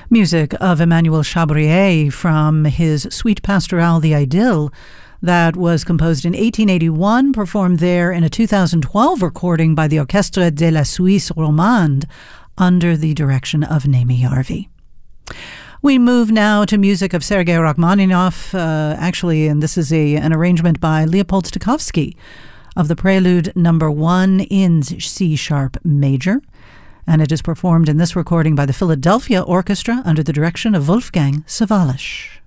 Music of Emmanuel Chabrier from his Suite Pastorale, the Idylle, that was composed in 1881, performed there in a 2012 recording by the Orchestre de la Suisse Romande under the direction of Naimi Yarvi. We move now to music of Sergei Rachmaninoff, and this is an arrangement by Leopold Stokowski of the Prelude No. 1 in C-sharp major, and it is performed in this recording by the Philadelphia Orchestra under the direction of Wolfgang Sawallisch.